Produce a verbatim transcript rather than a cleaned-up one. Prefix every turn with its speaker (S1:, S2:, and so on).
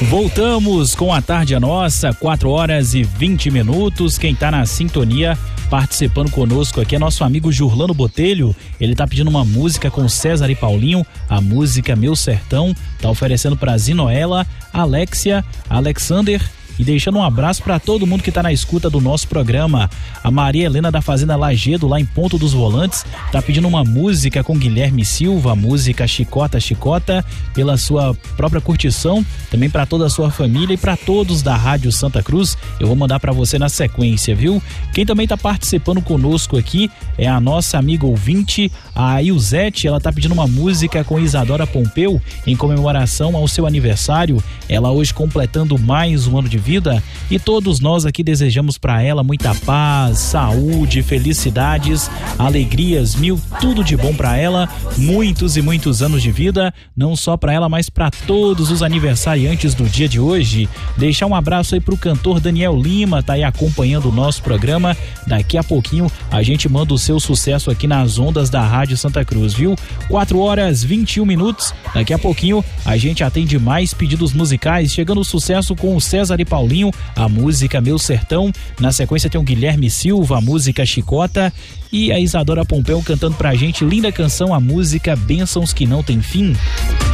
S1: Voltamos com a Tarde é Nossa, quatro horas e vinte minutos. Quem tá na sintonia participando conosco aqui é nosso amigo Jurlano Botelho. Ele tá pedindo uma música com César e Paulinho, a música Meu Sertão. Tá oferecendo pra Zinoela, Alexia, Alexander e deixando um abraço para todo mundo que tá na escuta do nosso programa. A Maria Helena da Fazenda Lagedo, lá em Ponto dos Volantes, tá pedindo uma música com Guilherme Silva, a música Chicota Chicota, pela sua própria curtição, também para toda a sua família e para todos da Rádio Santa Cruz. Eu vou mandar para você na sequência, viu? Quem também tá participando conosco aqui é a nossa amiga ouvinte, a Ilzete. Ela tá pedindo uma música com Isadora Pompeu em comemoração ao seu aniversário. Ela hoje completando mais um ano de vida. Vida, e todos nós aqui desejamos para ela muita paz, saúde, felicidades, alegrias, mil, tudo de bom para ela, muitos e muitos anos de vida, não só para ela, mas para todos os aniversariantes do dia de hoje. Deixar um abraço aí pro cantor Daniel Lima, tá aí acompanhando o nosso programa. Daqui a pouquinho a gente manda o seu sucesso aqui nas ondas da Rádio Santa Cruz, viu? quatro horas e vinte e um minutos. Daqui a pouquinho a gente atende mais pedidos musicais, chegando o sucesso com o César e Paulinho, a música Meu Sertão. Na sequência tem o Guilherme Silva, a música Chicota, e a Isadora Pompeu cantando pra gente linda canção, a música Bênçãos que Não Tem Fim.